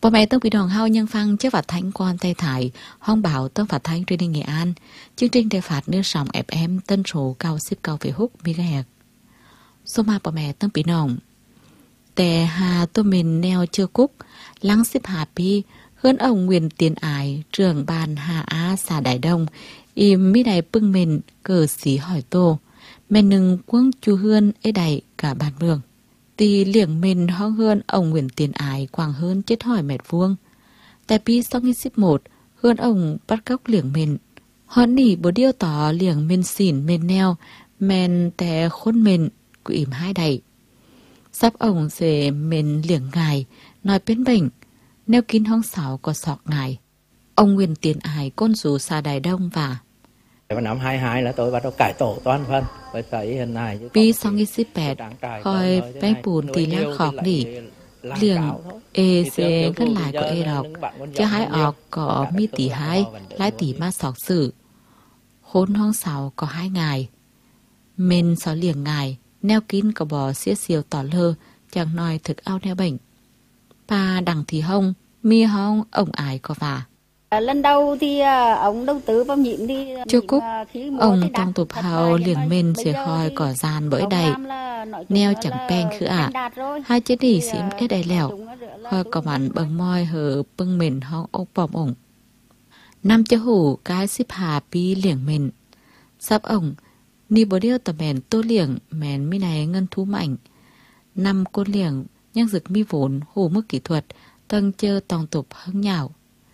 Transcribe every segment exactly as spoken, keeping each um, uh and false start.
Bố mẹ Tân Quý Đoàn Hao nhân phăng chế phát thanh quan Tây Thải, hoang bảo Tân phát thanh truyền hình Nghệ An, chương trình đài phát nửa sóng ép em tân số cao ship cao về hút MHz. Số mà bố mẹ Tân Quý Đoàn Tè hà tô mình neo chưa cúc, lăng ship hà pi, hơn ông Nguyên Tiến Ái, trưởng ban Hà Á xã Đại Đông, im mi đài bưng mình, cờ xí hỏi tô, mẹ nừng quân chu hươn ế đẩy cả bàn mường. Tì liệng mình hoang hơn ông Nguyễn Tiến Ái quảng hơn chết hỏi mẹt vuông. Tại pi sau khi ship một, hơn ông bắt cóc liệng mình. Hòn nỉ bố điêu tỏ liệng mình xỉn mình neo, men tè khôn mình, của im hai đẩy. Sắp ông dễ mình liệng ngài, nói bên bệnh, neo kín hoang sáu có sọt ngài. Ông Nguyễn Tiến Ái côn rủ xa Đài Đông và vào năm hai hai là tôi bắt đầu cải tổ toàn phần với thấy hình này pi sau khi ship bẹt khỏi bánh bùn tì lá khọc nỉ liềng ê xê ngân lại của ê đọc chứ hái ọc có mi tỷ hai lái tỷ ma sọc sử khốn hoang sáu có hai ngài mình sáu liềng ngài neo kín có bò xía xiêu tỏ lơ chẳng nói thực ao neo bệnh pa đằng thì hông mi hông ông Ái có vả. Lần đầu thì ông đầu tư vào nhịn đi Chưa cúc, ông tông tục hào liềng mình sẽ khoi cỏ gian bởi đầy, neo chẳng pen khứ ạ, hai chế đi xím ế đầy lẻo, khoi có mặn bằng môi hờ bưng mình hong ốc bòm ổng. Năm chế hủ cái ship hà pi liềng mình, sắp ổng, ni bố điêu tà mèn tô liềng mèn mi này ngân thú mạnh. Năm côn liềng nhắc dực mi vốn hủ mức kỹ thuật, tân chơ tòng tục hứng nhào.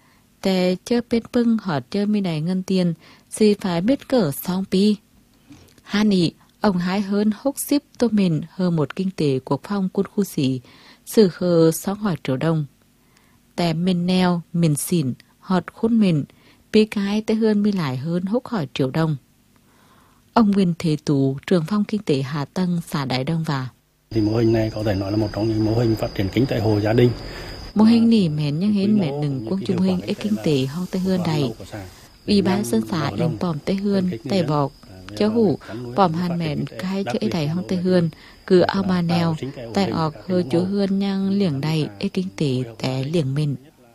Tè chơ bên bưng họ chơ mi này ngân tiền, thì phải biết cỡ song pi. Hà nị, ông hái hơn hốc ship tô mình hơn một kinh tế quốc phong quân khu sĩ, sử khờ song hỏi triệu đông. Tè mình neo, mình xỉn, họt khôn mình, pi cái tới hơn mi lại hơn hốc hỏi triệu đông. Ông Nguyên Thế Tú, trưởng phong kinh tế Hà Tân, xã Đại Đông và thì mô hình này có thể nói là một trong những mô hình phát triển kinh tế hộ gia đình. Mô hình nỉ mến nhưng hến mẹ nừng quân trung hình ế kinh tế hong Tây Hươn đầy. Ủy ban dân xã yên bòm Tây Hươn, Tây Bọc, chớ hủ, bòm hàn mẹn cái chữ ế đầy hong Tây Hươn, cứ ao ma nèo, tại ọc hơ chú Hươn nhang liệng đầy ế kinh tế té liệng mình.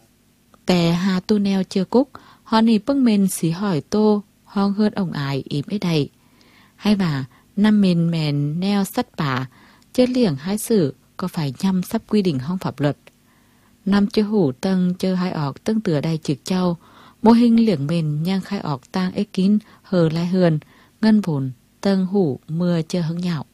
Tè hà tu neo chưa cúc, họ nỉ bưng mình xí hỏi tô, hong hơn ông Ái im ế đầy. Hay bà, năm mình mèn neo sắt bả, chớ liệng hai sử có phải nhằm sắp quy định hong pháp luật. Năm chơ hủ tân chơ hai ọc tân tựa đầy trực châu, mô hình liệng mình nhang khai ọc tang ế kín hờ lai hườn, ngân vốn tân hủ mưa chơ hứng nhạo.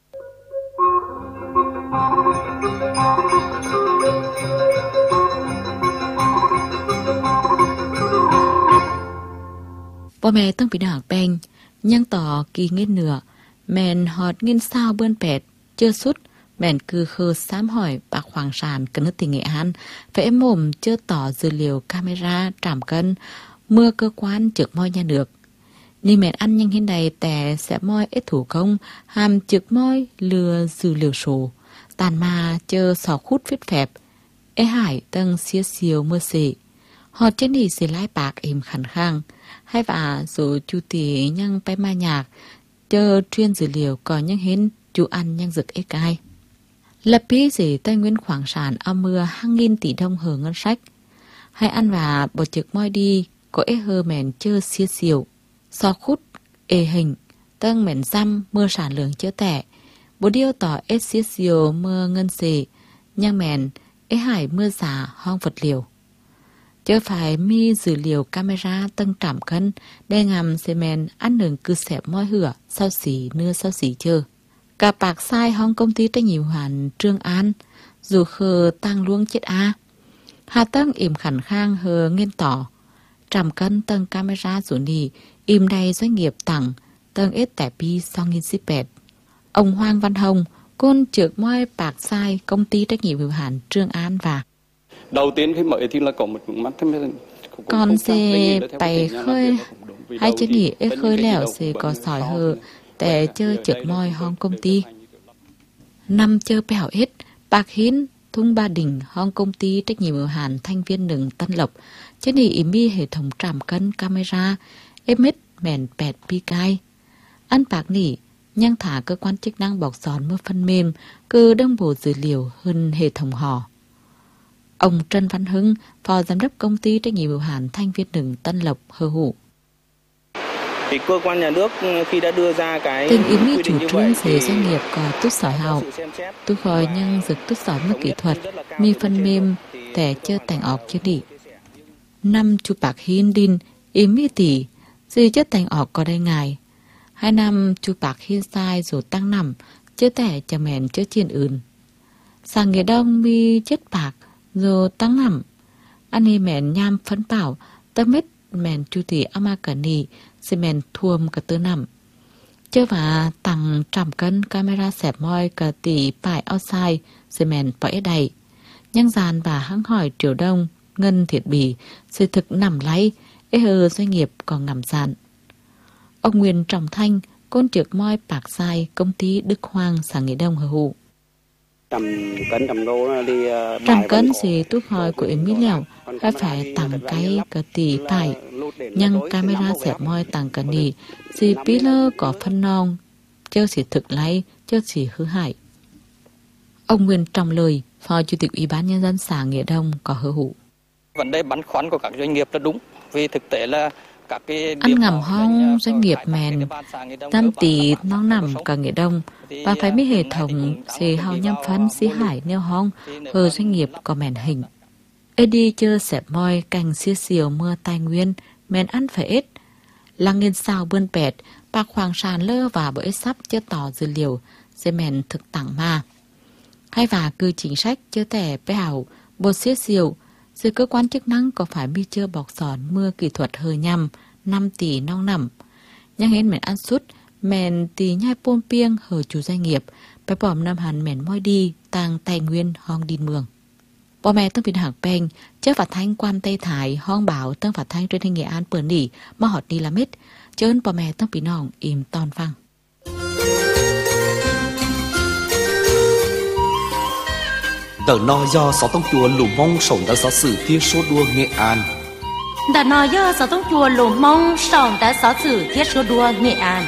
Bố mẹ tân bị đảo bèn, nhang tỏ kỳ nghiên nửa, mẹn họt nghiên sao bươn pẹt, chơ sút, mẹn cư khơ xám hỏi bạc hoàng sản cân nước tỉnh Nghệ An, vẽ mồm chưa tỏ dữ liệu camera trảm cân, mưa cơ quan trực môi nhà nước. Ni mẹn ăn nhanh hình này tè sẽ môi ít thủ công, hàm trực môi lừa dữ liệu số, tàn mà chơ sò khút viết phẹp, ế hải tân xía xiêu mưa xị. Họ trên đi xì lái bạc im khẳng khang, hay vả rồi chú tỉ nhăng bay ma nhạc, chơ chuyên dữ liệu có nhăng hến chú ăn nhăng dực ế cai. Lập bí gì Tây Nguyên khoảng sản ao mưa hàng nghìn tỷ đồng hờ ngân sách. Hay ăn và bỏ trực môi đi, có ế hơ mẹn chơ xia xiêu. So khút, ê hình, tân mẹn xăm mưa sản lượng chơ tẻ. Bố điêu tỏ ế xia xiêu mưa ngân xì, nhang mẹn ế hải mưa giả hong vật liều. Chớ phải mi dữ liệu camera tân trảm cân, đe ngầm xê mẹn ăn nướng cư xẹp môi hửa, sao xỉ nưa sao xỉ chơ. Cả bạc sai hong công ty trách nhiệm hoàn Trương An, dù khờ tăng luông chết a. Hà Tân im khẳng khang hờ nghiên tỏ, trầm cân tân camera rủ nì, im đầy doanh nghiệp tặng, tân ít tẻ pi so nghìn ship bẹt. Ông Hoàng Văn Hồng, côn trượt môi bạc sai công ty trách nhiệm hữu hạn Trương An và đầu tiên khi mở thì là có một mắt thêm còn xe bày khơi hai chân nghỉ ế khơi lẻo xe có sỏi hờ để chơi trượt môi hong công ty. Năm chơi bèo ít, bạc hiến, thung ba đỉnh hong công ty trách nhiệm hữu hạn Thanh Viên Nừng Tân Lộc, chân nghỉ ý mi hệ thống trảm cân camera, êm ít mẹn pẹt pi cai. Ăn bạc nỉ, nhang thả cơ quan chức năng bọc giòn mưa phân mềm, cứ đăng bổ dữ liệu hơn hệ thống họ. Ông Trần Văn Hưng, phó giám đốc công ty trách nhiệm hữu hạn Thanh Việt Nừng Tân Lộc hờ hủ. Thì cơ quan nhà nước khi đã đưa ra cái tình ý nghĩ chủ trương về doanh nghiệp có tốt sở hào, tôi khỏi nhưng dực tốt sở mức kỹ thuật, mi phần mềm, tẻ chơ tành ọc chưa đi. Năm chụp bạc hin đin, ý mi tỷ, gì chất tành ọc có đây ngài. Hai năm chụp bạc hin sai rồi tăng nằm, chớ tẻ chả mèn chớ chiên ưn. Sang nghề đông mi chết bạc, rồi tăng nằm. Anh hi mèn nham phấn bảo, tâm mết mèn chu tỷ ama cả nì, sẽ mèn thuồm cả tư nằm. Chớ và tăng trăm cân camera xẹp môi cả tỷ bài outside, sẽ mèn vẫy đầy. Nhăng giàn và hăng hỏi triều đông, ngân thiệt bì, sẽ thực nằm lấy, ế hờ doanh nghiệp còn ngầm dàn. Ông Nguyên Trọng Thanh, côn trực môi bạc sai, công ty Đức Hoang, sang nghề đông hờ hụ. Trăm cân trăm đô đi trăm cân gì túc hỏi của em mỹ lèo hay phải tặng cái cả tỷ phải nhưng camera xẹp môi tặng cả nì gì bí lơ có phân non chớ chỉ thực lấy chớ chỉ hư hại. Ông Nguyên Trọng lời, phó chủ tịch ủy ban nhân dân xã Nghĩa Đông có hứa hữu. Vấn đề băn khoăn của các doanh nghiệp là đúng, vì thực tế là các cái ăn ngầm hong doanh nghiệp mèn năm tỷ nó nằm cả Nghĩa Đông và phải biết hệ thống xì hào nhâm phân xí hải neo hong hờ doanh nghiệp có mèn hình. Ê đi chơ xẹp môi cành xia xìu mưa tài nguyên mèn ăn phải ít. Lăng nghiên sao bươn bẹt bạc hoàng sàn lơ và bởi sắp chơ tỏ dữ liệu dê mèn thực tặng ma. Hay và cư chính sách chơ tẻ bé hảo bột xia xìu sự cơ quan chức năng có phải bi chơ bọc sòn mưa kỹ thuật hờ nhằm năm tỷ nong nằm. Nhưng hên mèn ăn sút, mèn tì nhai pôn piêng hờ chủ doanh nghiệp, bài bỏm năm hẳn mèn môi đi, tàng tài nguyên hong đi mường. Bò mẹ tương phiền hạng bènh, chớ phạt thanh quan Tây Thái, hong bảo tương phạt thanh trên hình Nghệ An bữa nỉ, mà họt đi làm ít, chơn bò mẹ tương phiền hỏng im ton phăng. Đợt no do sáu tông chùa lù mông sống đã giáo sử thiết số đua Nghệ An. Đợt no do sáu tông chùa lù mông sống đã giáo sử thiết số đua Nghệ An.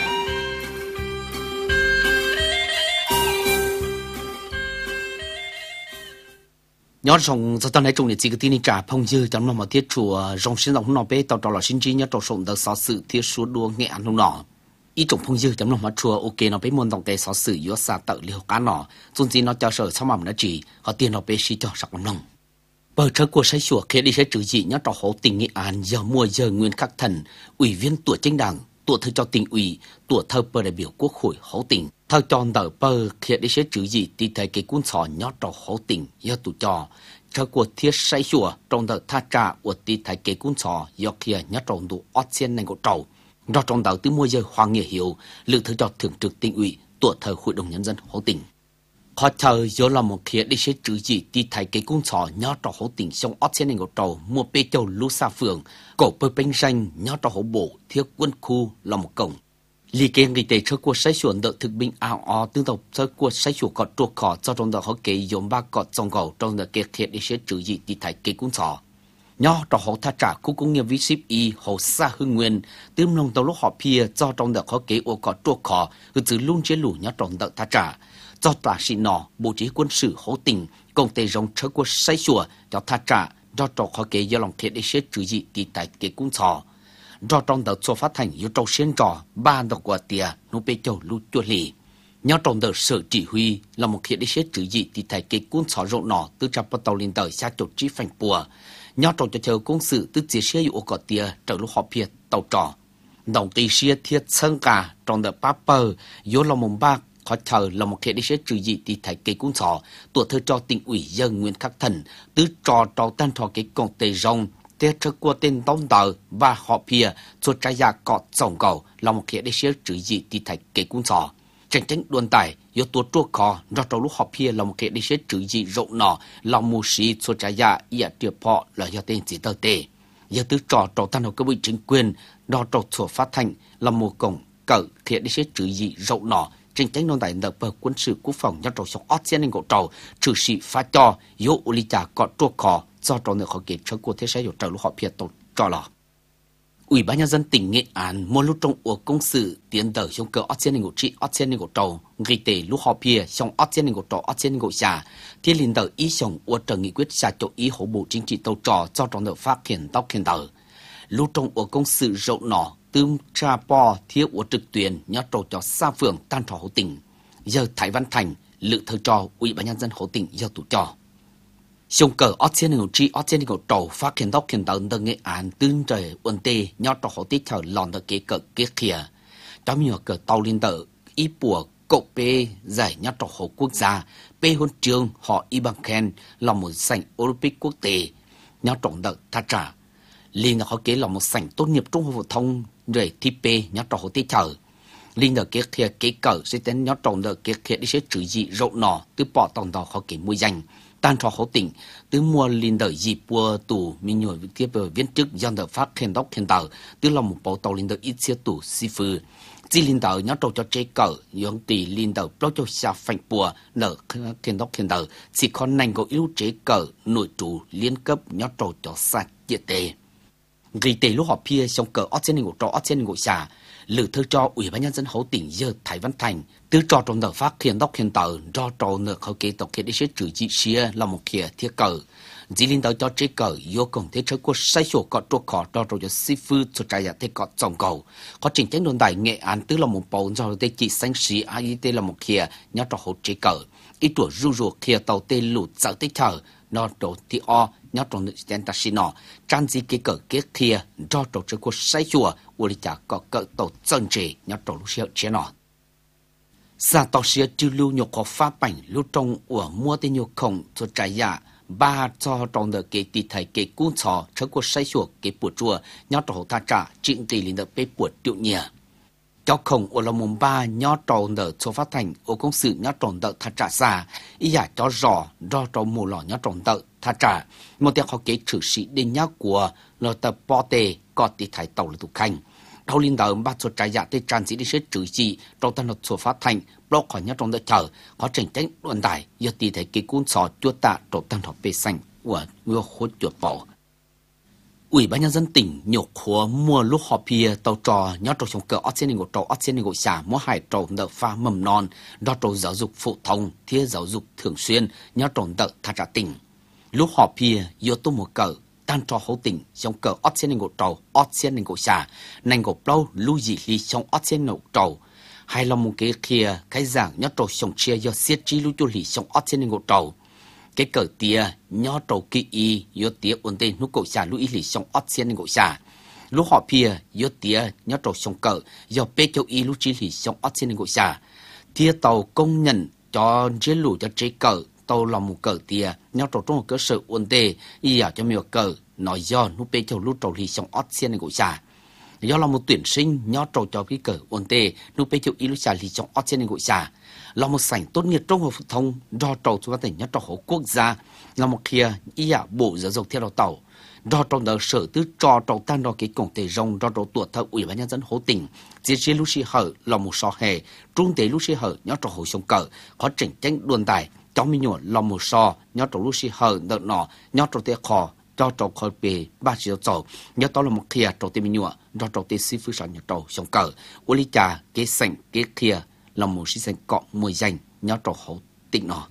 Nhớ rằng giờ tao nói trong này chỉ có tin trả phong dư trong năm mà thiết chùa rong sinh động nó bé tao trò là sinh trí nhớ trò sống đã giáo sử thiết số đua Nghệ An không nọ. Ý trọng phong dư trong năm mà chùa ok nó bé môn đồng tề giáo sử yếu xa tự liều cá nọ, dùng gì nó cho sở sau mầm nó chỉ họ tiền nó bé xí cho sặc lòng. Bờ trời của say chùa kia đi sẽ trừ dị nhớ trò hổ tình Nghệ An giờ mùa giờ nguyên khắc thần, ủy viên tuổi chính đảng, tuổi thư cho tỉnh ủy, tuổi thơ bờ đại biểu quốc hội hổ tình, thơ tròn đỡ bờ kia đi sẽ trừ dị thì thấy cái cuốn sò nhớ trò hổ tình giờ tụ cho. Trời của thiết say chùa trong đợt tha trà của tí thấy cái cuốn sò giờ kia nhớ trò đủ ót xiên này của trầu. Do trong đảo từ mùa giờ Hoàng Nghĩa Hiếu, lựa thư cho thường trực tỉnh ủy, tuổi thờ hội đồng nhân dân hổ tỉnh. Họ chờ do là một khía đi sẽ trừ gì đi thấy cái cung sò nhớ trò hổ tỉnh xong ót xe này ngộ trầu mua bê châu lưu xa phường, cổ bơ bênh ranh nhớ trò hổ bộ thiếu quân khu là một cổng. Lý kế nghị tế cho cuộc sách xuân đợt thực binh ảo ó tương tộc cho cuộc sách xuân có trục khó cho trong đợt họ kế dồn ba cọt trong gầu trong đợt kế khía đi sẽ trừ gì đi thấy cái cung sò. Nhớ trò hổ tha trả khu công nghiệp vê y hồ xa hương nguyên tương nông tàu lúc họ phía do trong đợt họ kế ô có trục khó cứ giữ luôn chế lũ nhớ trong đợt tha trả. Do tòa sĩ nọ bố trí quân sự hỗ tình công tê rong trở của say chùa cho tha trả do trò khó kế do lòng thiệt để xếp trừ dị thì tại kế cung sò. Do trong đợt số phát thành yếu trâu xuyên trò ba đợt quả tìa nụ bê châu lưu chua lì. Nhớ trong đợt sở chỉ huy là một thiệt để xếp trừ dị thì tại kế cung sò rộng nọ từ chạp bắt tàu lên tờ xa chột trí phành bùa. Nhớ trong cho chờ công sự từ chia xe yếu quả tìa trở lúc họ phía tàu trò. Đồng tì xe thiết sân cả trong đợt bá bờ yếu là mông bạc khó chờ là một hệ đi sẽ trừ dị thì thấy cây cuốn sò tuổi thơ cho tỉnh ủy dân nguyên khắc thần tứ trò trò tan trò cái con tề rong tết trước qua tên tông tờ và họ phía cho trái gia cọt tổng cầu là một hệ đi sẽ trừ dị thì thấy cây cuốn sò tranh tranh đuôn tài yếu tố chua khó do trò lúc họ phía là một hệ đi sẽ trừ dị rộng nọ là mù sĩ cho trái gia ia tiệp họ là do tên chỉ tờ tề giờ tứ trò trò tan học các vị chính quyền do trò sổ phát thành là một cổng cỡ hệ đi sẽ trừ dị rộng nọ tranh tranh non đại nợ bờ quân sự quốc phòng nhắc trò sọc ót xen lên cổ trầu trừ sĩ phá cho yếu uli trà cọt trua cò do trò nợ khó kết cho cuộc thế giới trò lúc họ phía tổ trò lò Ủy ban nhân dân tỉnh Nghệ An mua lúc trong của công sự tiến tới trong cờ Australia ngũ trị Australia ngũ trầu ghi tề lúc họ bia trong Australia ngũ trầu Australia ngũ xả thiên liên tới ý trong của trở nghị quyết xả chỗ ý hỗ bộ chính trị tàu trò cho trong đợt phát hiện tóc hiện tờ lúc trong của công sự rộng nọ từ trà po thiếu của trực tuyến nhớ trầu cho xa phường tan trò hỗ tỉnh giờ Thái Văn Thành lự thơ trò Ủy ban nhân dân hỗ tỉnh giờ tụ trò trong cờ Australia ngũ trị Australia ngũ trầu phát hiện tóc hiện tờ từ Nghệ An tương trời ổn tê nhớ trò hỗ tích chờ lòn được kế cờ kế kia trong nhiều cờ tàu liên tử ý bùa cậu p giải nhất trò hậu quốc gia p huân chương họ y bằng khen là một sảnh Olympic quốc tế nhất trọng đợt thắt trả liên là họ kế là một sảnh tốt nghiệp trung học phổ thông rồi thi p nhất trò hậu tích chờ liên đợt kế kia kế cờ sẽ đến nhất trọng đợt kế kia đi sẽ trừ dị rộng nọ từ bỏ tổng đỏ họ kế mùi danh tan trò hậu tỉnh từ mua liên đợt dịp bùa tù mình nhồi tiếp về viên chức dân đợt phát khen đốc khen tờ từ là một bộ tàu liên đợt ít xe tù si phư chỉ liên đạo nhớ trâu cho chế cờ dùng tỷ liên đạo bao cho xa phanh bùa nở khen đốc khen tờ chỉ còn nành có yếu chế cờ nội chủ liên cấp nhớ trâu cho xa chia tệ ghi tệ lúc họ pia trong cờ Australia ngũ trò Australia ngũ xả lử thư cho Ủy ban nhân dân hậu tỉnh giờ Thái Văn Thành từ trò trong nở phát khen đốc khen tờ do trò nở khẩu kế tộc kế đi sẽ trừ dị xia là một kia thiết cờ chỉ liên đạo cho chế cờ vô cùng thế giới của sai số có trục khó cho rồi cho si phu cho trái thế có trồng cầu có trình tranh đồn đại Nghệ An tức là một bộ do thế chỉ xanh xí ai tê là một kia nhớ cho hỗ chế cờ ít tuổi ru ru kia tàu tê lụt sợ tê chờ nó đồ thì o nhớ trong nước tên ta xin nó trang gì cái cờ kia kia do tổ chức của sai số u li chả có cờ tàu chân chế nhớ trong lúc xưa chế nó sa tàu xưa chư lưu nhục có phá bảnh lúc trong của mua tên nhục không cho trái ya ba cho trong đợt cái tỷ thầy cái cuốn sò trước cuộc say chuột cái bùa chùa nhớ trầu ta trả chuyện tỷ liên đợt bê bùa triệu nhẹ cho không ở là mùng ba nhớ trầu đợt số phát thành ở công sự nhớ trầu đợt ta trả xa ý giả cho rõ do trầu mù lò nhớ trầu đợt ta trả một tiếng họ cái chữ sĩ đến nhớ của là tập bỏ tề có tỷ thầy tàu là tụ khanh đầu liên đợt ba số trái giả tới trang sĩ đi xét chữ gì trầu ta là số phát thành block khỏi nhớ trong đợt chờ có trình tranh luận đại do tỷ thầy cái cuốn sò chuột tạ trầu tan học bê xanh của người khối chuột bỏ Ủy ban nhân dân tỉnh nhục khóa mua lúc họ pia tàu trò nhớ trầu trong cờ Australia ngũ trầu Australia ngũ xả mua hải trầu đợt pha mầm non đo trầu giáo dục phổ thông thiết giáo dục thường xuyên nhớ trầu đợt thà trả tỉnh lúc họ pia yếu tố một cờ tan trò hậu tỉnh trong cờ Australia ngũ trầu Australia ngũ xả nành gộp lâu lưu dị lý trong Australia ngũ trầu hay là một cái kia cái giảng nhớ trầu trong chia do siết chi lưu chu lý trong Australia ngũ trầu cái cờ tia nhớ trầu kỹ y yếu tía ổn định lúc cổ xả lưu ý lý trong Australia ngũ xả lúc họ pia yếu tía nhớ trầu trong cờ do bê châu y lưu chi lý trong Australia ngũ xả tia tàu công nhận cho chế lũ cho chế cờ tàu là một cờ tia nhớ trầu trong một cơ sở ổn định y ở cho nhiều cờ nói do lúc bê châu lưu trầu lý trong Australia ngũ xả do là một tuyển sinh nhớ trầu cho cái cờ ổn định lúc bê châu y lưu xả lý trong Australia ngũ xả là một sảnh tốt nghiệp trung học phổ thông do trầu cho tỉnh nhất trầu hậu quốc gia là một kia ý ạ bộ giáo dục theo đầu tàu do trầu đợt sở tư trò trầu tan đo cái cổng tề rồng do trầu tuổi thợ Ủy ban nhân dân hậu tỉnh chia chia lúc sĩ hở là một so hề trung tế lúc sĩ hở nhất trầu hậu sông cờ có chỉnh tranh đuôn tài cháu mi nhổ là một so nhất trầu lúc sĩ hở đợt nọ nhất trầu tê kho do trầu khơi bề ba triệu trầu nhất đó là một kia trầu tê mi nhổ do trầu tê si phu sản nhất trầu sông cờ u li trà cái sảnh cái kia là một sĩ danh cọ mùi danh nhớ trò hậu tỉnh nọ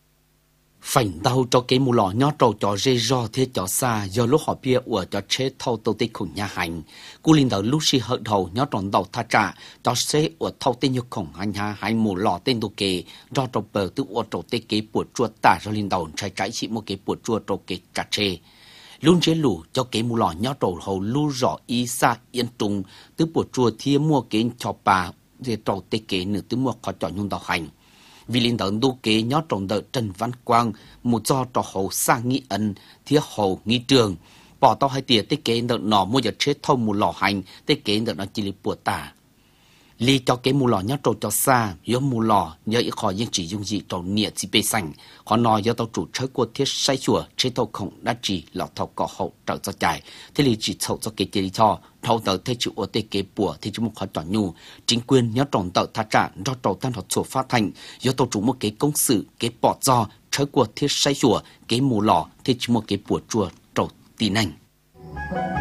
phảnh đau cho cái mù lò nhớ trò cho dê do thế cho xa do lúc họ bia ủa cho chế thâu tàu tê khủng nhà hành cú linh đầu lúc si hợ đầu nhớ tròn đầu tha trả cho xe ủa thâu tên như khủng hành hà hay mù lò tên đồ kê do trò bờ tự ủa trò tê kế bùa chua tả cho linh đầu trái trái chỉ một cái bùa chua trò kế cà chê luôn chế lù cho cái mù lò nhớ trò hậu lưu rõ y xa yên trung từ bùa chua thia mua cái cho bà để trầu tê kế nửa tiếng một khó chọn nhung đào hành vì liên đợt đô kế nhớ trồng đợt Trần Văn Quang một do trò hậu sang nghi ân thiết hậu nghi trường bỏ tao hai tỉa tê kế đợt nọ mua giờ chết thông một lò hành tê kế đợt nó chỉ là bùa tả li cho cái mù lò nhớ trầu cho xa do mù lò nhớ ít khỏi nhưng chỉ dùng gì trầu nhẹ chỉ bê sành khó nói do tao chủ chơi của thiết say chùa chế tao không đã chỉ lọ thầu cỏ hậu trở ra chạy thế li chỉ sầu cho cái kia cho thâu tờ thế chịu ở tê kế bùa thì chúng một khó chọn nhu chính quyền nhớ tròn tờ thà trả do trầu tan hoạt sổ phát thành do tao chủ một cái công sự cái bỏ do chơi của thiết say chùa cái mù lò thì chỉ một cái bùa chùa trầu tì nành